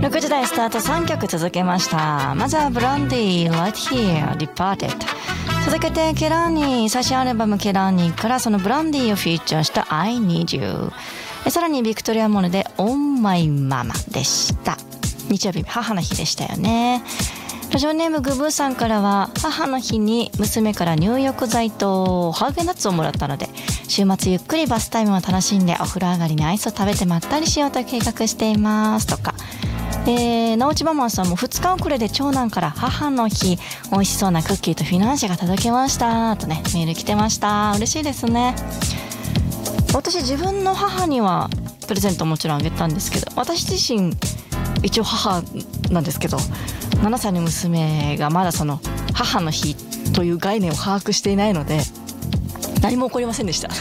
6時台スタート3曲続けました。まずはブランディ Right Here Departed、 続けてケラーニ最新アルバムケラーニからそのブランディをフィーチャーした I Need You、 さらにビクトリア・モネで On My Mama でした。日曜日母の日でしたよね。ラジオネームグブーさんからは、母の日に娘から入浴剤とハーゲンダッツをもらったので、週末ゆっくりバスタイムを楽しんでお風呂上がりにアイスを食べてまったりしようと計画していますとか、直内ママさんも2日遅れで長男から母の日美味しそうなクッキーとフィナンシェが届きましたとね、メール来てました。嬉しいですね。私自分の母にはプレゼントもちろんあげたんですけど、私自身一応母なんですけど、7歳の娘がまだその母の日という概念を把握していないので何も起こりませんでした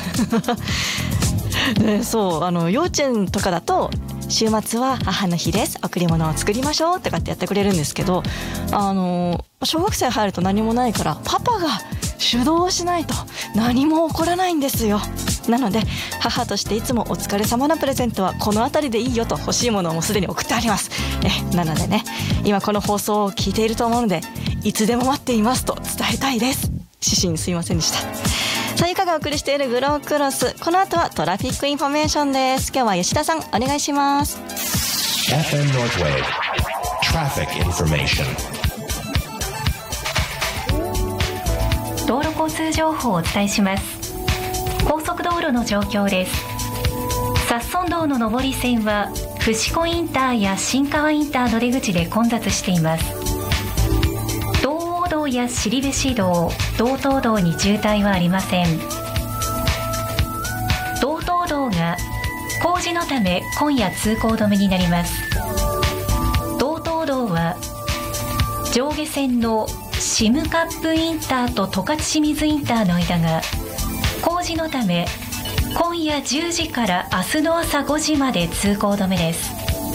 で、そう幼稚園とかだと週末は母の日です、贈り物を作りましょうとかってやってくれるんですけど、小学生入ると何もないからパパが主導しないと何も起こらないんですよ。なので母としていつもお疲れ様なプレゼントはこの辺りでいいよと、欲しいものをもうすでに送ってあります。なのでね、今この放送を聞いていると思うのでいつでも待っていますと伝えたいです。指針すいませんでした。さあ、ゆかがお送りしているグロークロス、この後はトラフィックインフォメーションです。今日は吉田さんお願いします。 FM Northwave Traffic Information、 道路交通情報をお伝えします。高速道路の状況です。札村道の上り線は伏子インターや新川インターの出口で混雑しています。道央道や後部道、道東道に渋滞はありません。道東道が工事のため今夜通行止めになります。道東道は上下線のシムカップインターと十勝清水インターの間が工事のため今夜10時から明日の朝5時まで通行止めです。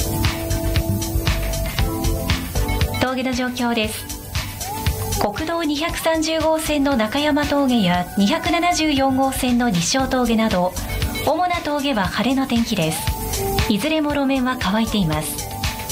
峠の状況です。国道230号線の中山峠や274号線の日照峠など主な峠は晴れの天気です。いずれも路面は乾いています。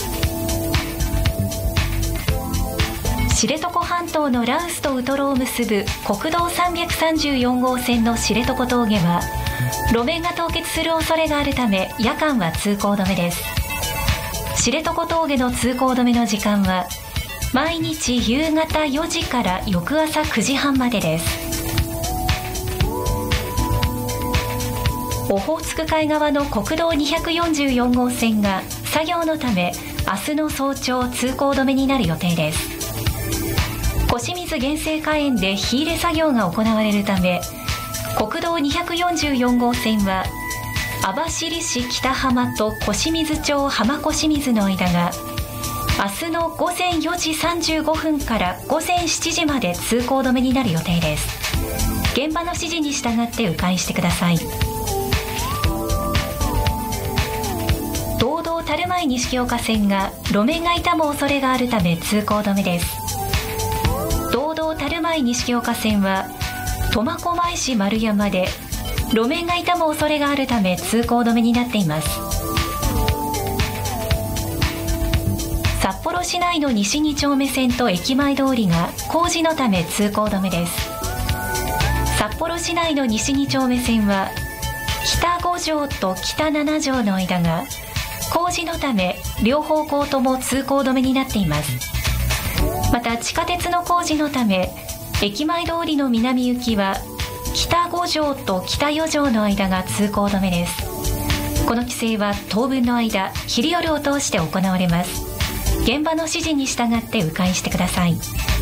知床半島の羅臼とウトロを結ぶ国道334号線の知床峠は路面が凍結する恐れがあるため夜間は通行止めです。知床峠の通行止めの時間は毎日夕方4時から翌朝9時半までです。オホーツク海側の国道244号線が作業のため明日の早朝通行止めになる予定です。小清水原生花園で火入れ作業が行われるため国道244号線は網走市北浜と小清水町浜小清水の間が明日の午前4時35分から午前7時まで通行止めになる予定です。現場の指示に従って迂回してください。道道樽前西岡線が路面が傷む恐れがあるため通行止めです。道道樽前西岡線は苫小牧市丸山で路面が傷む恐れがあるため通行止めになっています。札幌市内の西2丁目線と駅前通りが工事のため通行止めです。札幌市内の西2丁目線は北5条と北7条の間が工事のため両方向とも通行止めになっています。また地下鉄の工事のため駅前通りの南行きは北5条と北4条の間が通行止めです。この規制は当分の間昼夜を通して行われます。現場の指示に従って迂回してください。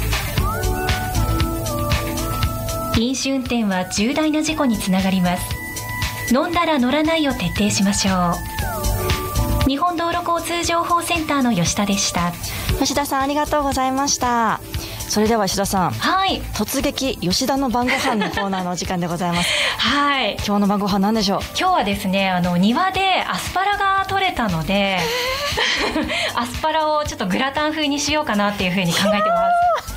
飲酒運転は重大な事故につながります。飲んだら乗らないを徹底しましょう。日本道路交通情報センターの吉田でした。 吉田さんありがとうございました。それでは吉田さん、 はい、 突撃吉田の晩ご飯のコーナーのお時間でございますはい、 今日の晩ご飯何でしょう。 今日はですね、庭でアスパラが取れたのでアスパラをちょっとグラタン風にしようかなっていう風に考えてます。